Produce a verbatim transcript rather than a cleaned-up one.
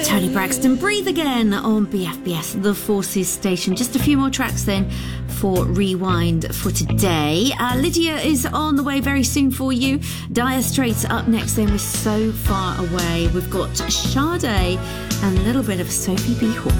Tony Braxton, Breathe Again on B F B S, The Forces Station. Just a few more tracks then for Rewind for today. Uh, Lydia is on the way very soon for you. Dire Straits up next then. We're so far away. We've got Sade and a little bit of Sophie B. Hawke.